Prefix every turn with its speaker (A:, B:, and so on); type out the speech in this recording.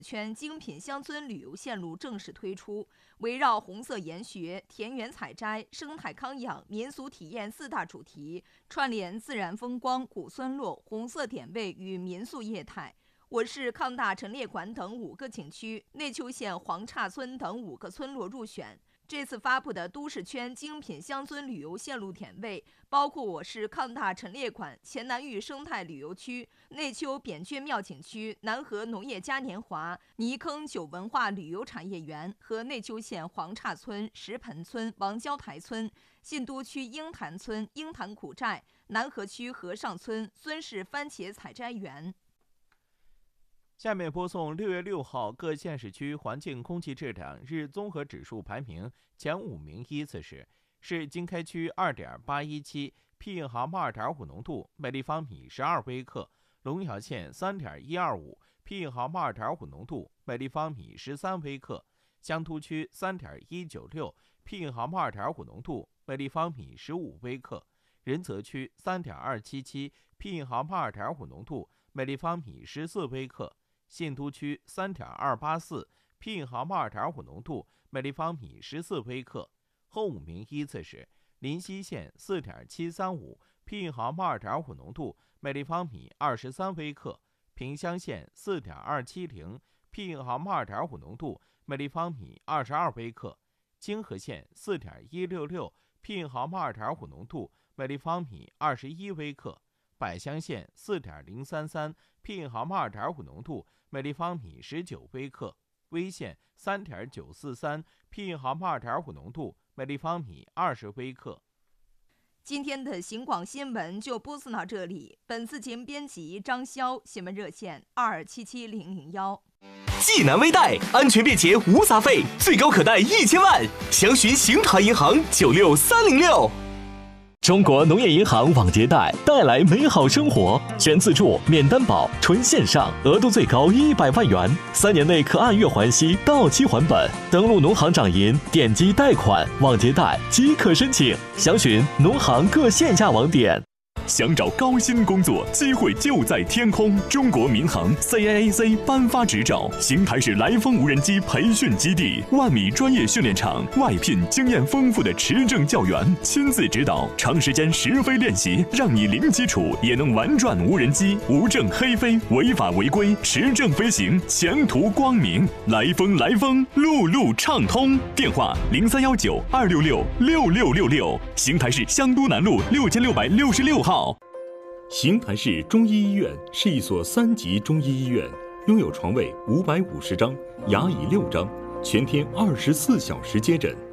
A: 圈精品乡村旅游线路正式推出，围绕红色研学、田园采摘、生态康养、民俗体验4大主题，串联自然风光、古村落、红色点位与民宿业态。我市抗大陈列馆等5个景区，内丘县黄岔村等5个村落入选。这次发布的都市圈精品乡村旅游线路点位，包括我市抗大陈列馆、黔南峪生态旅游区、内丘扁鹊庙景区、南河农业嘉年华、泥坑酒文化旅游产业园和内丘县黄岔村、石盆村、王焦台村、信都区鹰潭村、鹰潭古寨、南河区和尚村、孙氏番茄采摘园。
B: 下面播送6月6号各县市区环境空气质量日综合指数排名前5名依次是经开区 2.817 PM 2.5浓度每立方米12微克，龙桥县 3.125 PM 2.5浓度每立方米13微克，香都区 3.196 PM 2.5浓度每立方米15微克，仁泽区 3.277 PM 2.5浓度每立方米14微克，信都区 3.284 PM 2.5浓度每立方米14微克。后5名依次是临溪县 4.735 PM 2.5浓度每立方米23微克，萍乡县 4.270 PM 2.5浓度每立方米22微克，泾河县 4.166 PM 2.5浓度每立方米21微克，百乡县 4.033 PM 2.5浓度每立方米19微克，威县 3.943 PM 2.5浓度每立方米20微克。
A: 今天的行广新闻就播送到这里。本次节目编辑张潇，新闻热线2277001。
C: 济南微贷安全便捷无杂费，最高可贷1000万，详询邢台银行96306。中国农业银行网结贷带来美好生活，全自助免担保，纯线上，额度最高100万元，3年内可按月还息，到期还本。登录农行掌银，点击贷款网结贷即可申请，详询农行各线下网点。想找高薪工作，机会就在天空。中国民航 CAAC 颁发执照，邢台市来风无人机培训基地，1米专业训练场，外聘经验丰富的持证教员，亲自指导，长时间实飞练习，让你零基础也能玩转无人机，无证黑飞，违法违规，持证飞行，前途光明。来风，路路畅通。电话0319-266-6666，邢台市香都南路6666号。
D: 邢台市中医医院是一所3级中医医院，拥有床位550张，牙椅6张，全天24小时接诊。